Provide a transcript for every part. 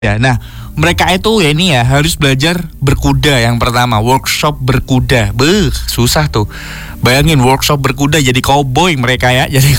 Ya, nah mereka itu ya ini ya harus belajar berkuda yang pertama, workshop berkuda. Susah tuh. Bayangin workshop berkuda jadi cowboy mereka ya. Jadi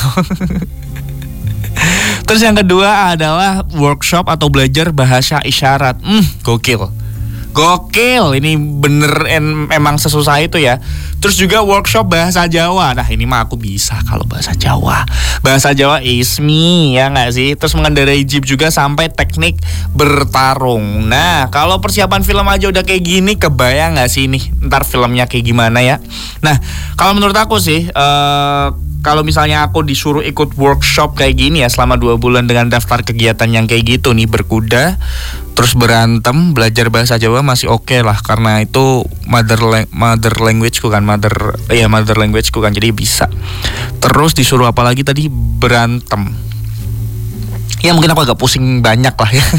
Terus yang kedua adalah workshop atau belajar bahasa isyarat. Gokil. Gokil, ini bener emang sesusah itu ya. Terus juga workshop bahasa Jawa. Nah ini mah aku bisa kalau bahasa Jawa. Bahasa Jawa is me, ya gak sih? Terus mengendarai jeep juga sampai teknik bertarung. Nah kalau persiapan film aja udah kayak gini, kebayang gak sih nih ntar filmnya kayak gimana ya? Nah kalau menurut aku sih kalau misalnya aku disuruh ikut workshop kayak gini ya selama 2 bulan dengan daftar kegiatan yang kayak gitu nih, berkuda, terus berantem, belajar bahasa Jawa masih oke lah karena itu mother language-ku kan, mother language-ku kan, jadi bisa. Terus disuruh apa lagi tadi, berantem. Ya mungkin aku agak pusing banyak lah ya.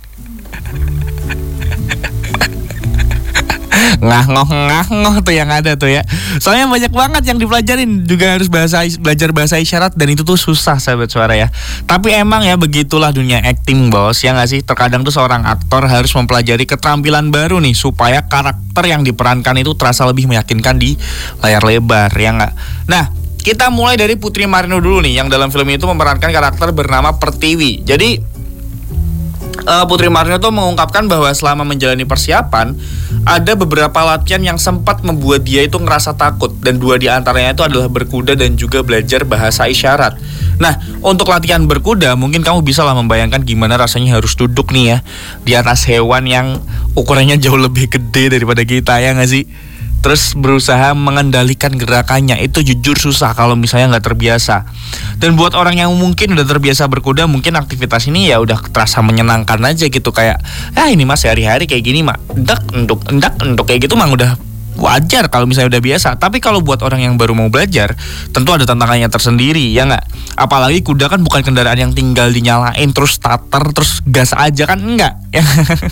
Ngah-ngoh tuh yang ada tuh ya. Soalnya banyak banget yang dipelajarin, juga harus belajar bahasa isyarat, dan itu tuh susah sahabat suara ya. Tapi emang ya begitulah dunia acting bos, ya gak sih? Terkadang tuh seorang aktor harus mempelajari keterampilan baru nih supaya karakter yang diperankan itu terasa lebih meyakinkan di layar lebar, ya gak? Nah kita mulai dari Putri Marino dulu nih, yang dalam film itu memerankan karakter bernama Pertiwi. Jadi Putri Marino tuh mengungkapkan bahwa selama menjalani persiapan ada beberapa latihan yang sempat membuat dia itu ngerasa takut, dan 2 diantaranya itu adalah berkuda dan juga belajar bahasa isyarat. Nah untuk latihan berkuda mungkin kamu bisa lah membayangkan gimana rasanya harus duduk nih ya di atas hewan yang ukurannya jauh lebih gede daripada kita, ya gak sih? Terus berusaha mengendalikan gerakannya, itu jujur susah kalau misalnya nggak terbiasa. Dan buat orang yang mungkin udah terbiasa berkuda, mungkin aktivitas ini ya udah terasa menyenangkan aja gitu, kayak ini mas sehari-hari kayak gini mah endak kayak gitu mah udah wajar kalau misalnya udah biasa. Tapi kalau buat orang yang baru mau belajar, tentu ada tantangannya tersendiri, ya nggak? Apalagi kuda kan bukan kendaraan yang tinggal dinyalain terus starter terus gas aja kan, enggak ya.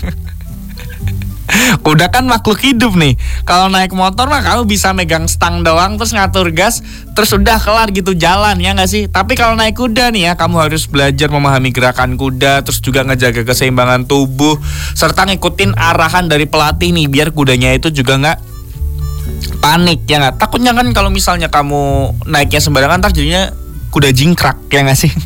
Kuda kan makhluk hidup nih. Kalau naik motor mah kamu bisa megang stang doang terus ngatur gas, terus udah kelar gitu jalan, ya nggak sih? Tapi kalau naik kuda nih ya, kamu harus belajar memahami gerakan kuda, terus juga ngejaga keseimbangan tubuh, serta ngikutin arahan dari pelatih nih biar kudanya itu juga nggak panik, ya nggak? Takutnya kan kalau misalnya kamu naiknya sembarangan ntar jadinya kuda jingkrak, ya nggak sih?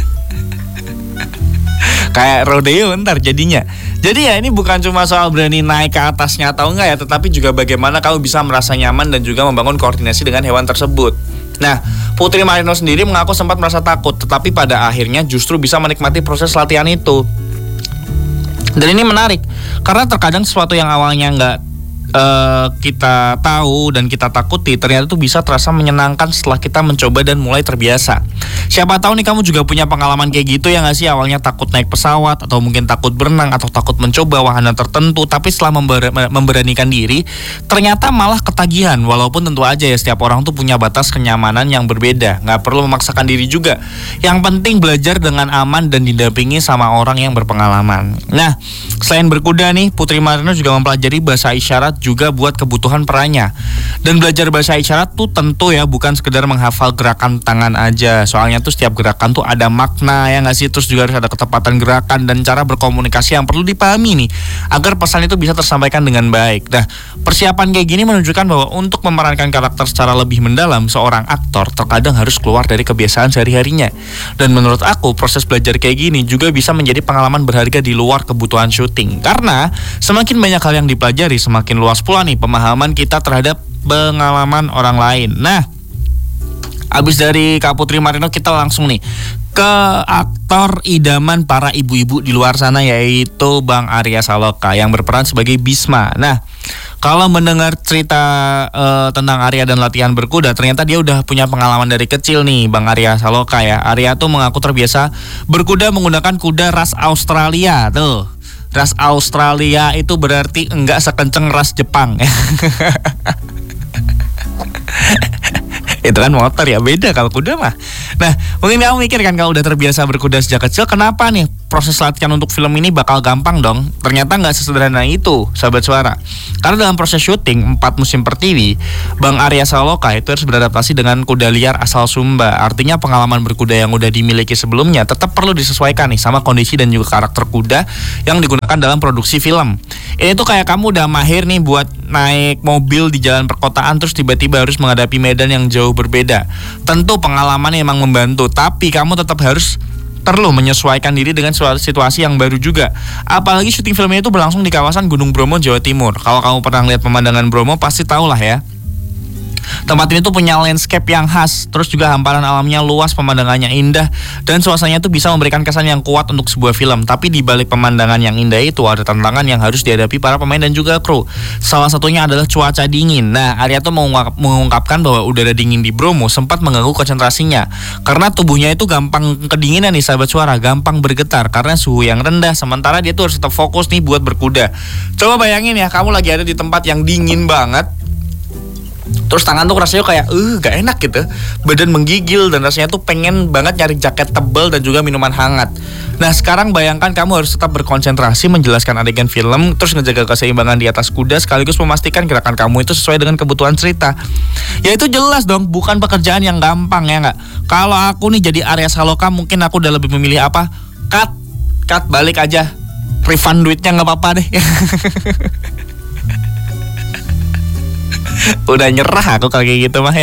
Kayak rodeo ntar jadinya. Jadi ya ini bukan cuma soal berani naik ke atasnya atau enggak ya, tetapi juga bagaimana kamu bisa merasa nyaman dan juga membangun koordinasi dengan hewan tersebut. Nah, Putri Marino sendiri mengaku sempat merasa takut, tetapi pada akhirnya justru bisa menikmati proses latihan itu. Dan ini menarik, karena terkadang sesuatu yang awalnya enggak kita tahu dan kita takuti ternyata tuh bisa terasa menyenangkan setelah kita mencoba dan mulai terbiasa. Siapa tahu nih kamu juga punya pengalaman kayak gitu, ya nggak sih? Awalnya takut naik pesawat, atau mungkin takut berenang, atau takut mencoba wahana tertentu, tapi setelah memberanikan diri ternyata malah ketagihan. Walaupun tentu aja ya setiap orang tuh punya batas kenyamanan yang berbeda, nggak perlu memaksakan diri juga. Yang penting belajar dengan aman dan didampingi sama orang yang berpengalaman. Nah selain berkuda nih, Putri Marino juga mempelajari bahasa isyarat juga buat kebutuhan perannya. Dan belajar bahasa isyarat tuh tentu ya bukan sekedar menghafal gerakan tangan aja, soalnya tuh setiap gerakan tuh ada makna, ya nggak sih? Terus juga harus ada ketepatan gerakan dan cara berkomunikasi yang perlu dipahami nih agar pesan itu bisa tersampaikan dengan baik. Nah persiapan kayak gini menunjukkan bahwa untuk memerankan karakter secara lebih mendalam, seorang aktor terkadang harus keluar dari kebiasaan sehari-harinya. Dan menurut aku proses belajar kayak gini juga bisa menjadi pengalaman berharga di luar kebutuhan syuting, karena semakin banyak hal yang dipelajari, semakin luas pula nih pemahaman kita terhadap pengalaman orang lain. Nah, abis dari Kak Putri Marino kita langsung nih ke aktor idaman para ibu-ibu di luar sana, yaitu Bang Arya Saloka yang berperan sebagai Bisma. Nah, kalau mendengar cerita tentang Arya dan latihan berkuda, ternyata dia udah punya pengalaman dari kecil nih, Bang Arya Saloka ya. Arya tuh mengaku terbiasa berkuda menggunakan kuda ras Australia tuh. Ras Australia itu berarti enggak sekenceng ras Jepang. Itu kan motor ya, beda kalau kuda mah. Nah, mungkin kamu mikir kan kalau udah terbiasa berkuda sejak kecil, kenapa nih proses latihan untuk film ini bakal gampang dong? Ternyata nggak sesederhana itu, sahabat suara. Karena dalam proses syuting 4 musim Pertiwi, Bang Arya Saloka itu harus beradaptasi dengan kuda liar asal Sumba. Artinya pengalaman berkuda yang udah dimiliki sebelumnya tetap perlu disesuaikan nih sama kondisi dan juga karakter kuda yang digunakan dalam produksi film. Ini tuh kayak kamu udah mahir nih buat naik mobil di jalan perkotaan, terus tiba-tiba harus menghadapi medan yang jauh berbeda. Tentu pengalaman emang membantu, tapi kamu tetap harus perlu menyesuaikan diri dengan situasi yang baru juga. Apalagi syuting filmnya itu berlangsung di kawasan Gunung Bromo, Jawa Timur. Kalau kamu pernah lihat pemandangan Bromo pasti tahu lah ya. Tempat ini tuh punya landscape yang khas, terus juga hamparan alamnya luas, pemandangannya indah, dan suasananya tuh bisa memberikan kesan yang kuat untuk sebuah film. Tapi di balik pemandangan yang indah itu ada tantangan yang harus dihadapi para pemain dan juga kru. Salah satunya adalah cuaca dingin. Nah, Arya tuh mengungkapkan bahwa udara dingin di Bromo sempat mengganggu konsentrasinya, karena tubuhnya itu gampang kedinginan nih sahabat suara, gampang bergetar karena suhu yang rendah. Sementara dia tuh harus tetap fokus nih buat berkuda. Coba bayangin ya, kamu lagi ada di tempat yang dingin banget, terus tangan tuh rasanya kayak gak enak gitu, badan menggigil dan rasanya tuh pengen banget nyari jaket tebal dan juga minuman hangat. Nah sekarang bayangkan kamu harus tetap berkonsentrasi menjelaskan adegan film, terus ngejaga keseimbangan di atas kuda sekaligus memastikan gerakan kamu itu sesuai dengan kebutuhan cerita. Ya itu jelas dong, bukan pekerjaan yang gampang ya nggak. Kalau aku nih jadi Arya Saloka, mungkin aku udah lebih memilih apa? Cut balik aja, refund duitnya nggak apa-apa deh. Udah nyerah aku kayak gitu mah ya.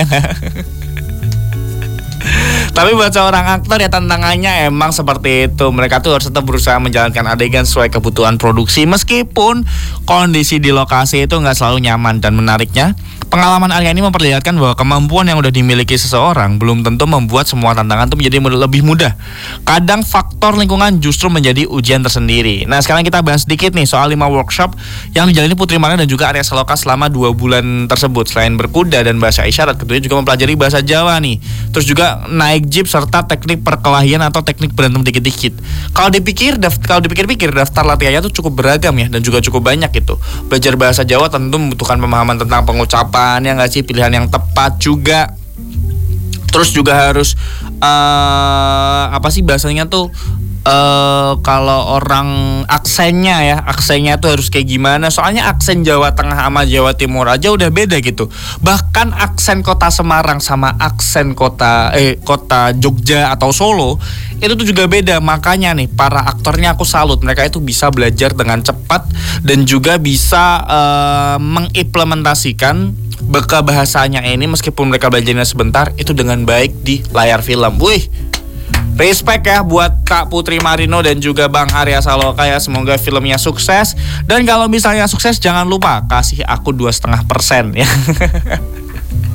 Tapi buat seorang aktor ya tantangannya emang seperti itu. Mereka tuh harus tetap berusaha menjalankan adegan sesuai kebutuhan produksi, meskipun kondisi di lokasi itu nggak selalu nyaman. Dan menariknya, pengalaman Arya ini memperlihatkan bahwa kemampuan yang udah dimiliki seseorang belum tentu membuat semua tantangan itu menjadi lebih mudah. Kadang faktor lingkungan justru menjadi ujian tersendiri. Nah sekarang kita bahas sedikit nih soal 5 workshop yang dijalani Putri Mariano dan juga Arya Saloka selama 2 bulan tersebut. Selain berkuda dan bahasa isyarat, keduanya juga mempelajari bahasa Jawa nih. Terus juga naik jeep serta teknik perkelahian atau teknik berantem dikit-dikit. Kalau dipikir-pikir daftar latihannya tuh cukup beragam ya, dan juga cukup banyak gitu. Belajar bahasa Jawa tentu membutuhkan pemahaman tentang pengucapan, ya nggak sih, pilihan yang tepat juga. Terus juga harus bahasanya tuh kalau orang aksennya tuh harus kayak gimana. Soalnya aksen Jawa Tengah sama Jawa Timur aja udah beda gitu. Bahkan aksen kota Semarang sama aksen kota Jogja atau Solo itu tuh juga beda. Makanya nih para aktornya aku salut, mereka itu bisa belajar dengan cepat dan juga bisa mengimplementasikan bahasanya ini, meskipun mereka belajarnya sebentar, itu dengan baik di layar film. Wih, respect ya buat Kak Putri Mariano dan juga Bang Arya Saloka ya. Semoga filmnya sukses. Dan kalau misalnya sukses, jangan lupa kasih aku 2,5% ya.